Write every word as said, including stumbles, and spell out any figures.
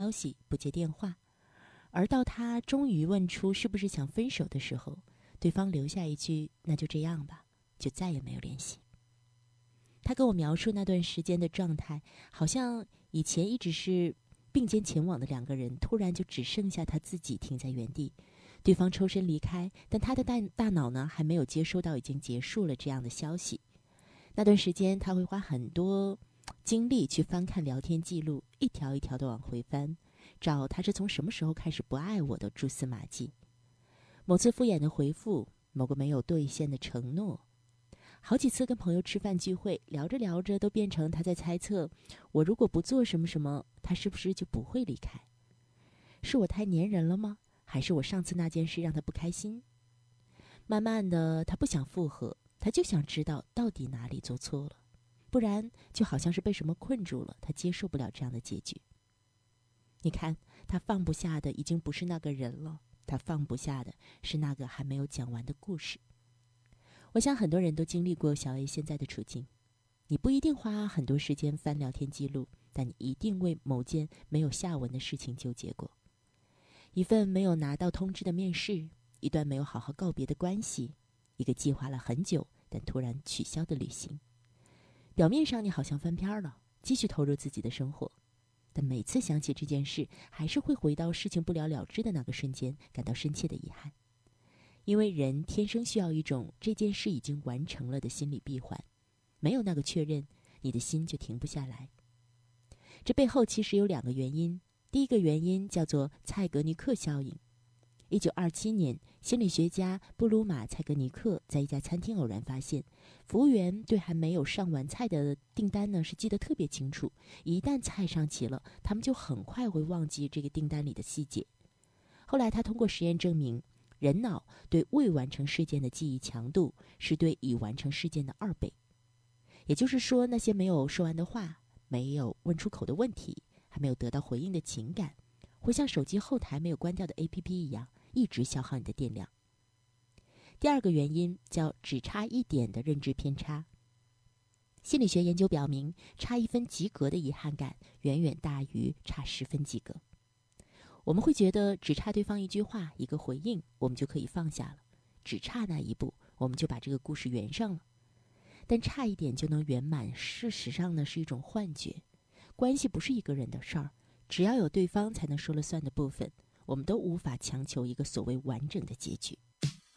消息，不接电话。而到他终于问出是不是想分手的时候，对方留下一句那就这样吧，就再也没有联系。他跟我描述那段时间的状态，好像以前一直是并肩前往的两个人，突然就只剩下他自己停在原地，对方抽身离开，但他的大大脑呢还没有接收到已经结束了这样的消息。那段时间他会花很多精力去翻看聊天记录，一条一条的往回翻，找他是从什么时候开始不爱我的蛛丝马迹。某次敷衍的回复，某个没有兑现的承诺，好几次跟朋友吃饭聚会，聊着聊着都变成他在猜测，我如果不做什么什么，他是不是就不会离开？是我太粘人了吗？还是我上次那件事让他不开心？慢慢的，他不想复合，他就想知道到底哪里做错了，不然就好像是被什么困住了，他接受不了这样的结局。你看，他放不下的已经不是那个人了，他放不下的是那个还没有讲完的故事。我想很多人都经历过小 A 现在的处境，你不一定花很多时间翻聊天记录，但你一定为某件没有下文的事情纠结过。一份没有拿到通知的面试，一段没有好好告别的关系，一个计划了很久但突然取消的旅行。表面上你好像翻篇了，继续投入自己的生活，但每次想起这件事，还是会回到事情不了了之的那个瞬间，感到深切的遗憾。因为人天生需要一种这件事已经完成了的心理闭环，没有那个确认，你的心就停不下来。这背后其实有两个原因，第一个原因叫做蔡格尼克效应。一九二七年，心理学家布鲁马蔡格尼克在一家餐厅偶然发现，服务员对还没有上完菜的订单呢是记得特别清楚，一旦菜上齐了，他们就很快会忘记这个订单里的细节。后来他通过实验证明，人脑对未完成事件的记忆强度是对已完成事件的二倍。也就是说，那些没有说完的话，没有问出口的问题，还没有得到回应的情感，会像手机后台没有关掉的 A P P 一样，一直消耗你的电量。第二个原因叫只差一点的认知偏差。心理学研究表明，差一分及格的遗憾感远远大于差十分及格。我们会觉得只差对方一句话一个回应，我们就可以放下了，只差那一步，我们就把这个故事圆上了。但差一点就能圆满，事实上呢是一种幻觉。关系不是一个人的事儿，只要有对方才能说了算的部分，我们都无法强求一个所谓完整的结局。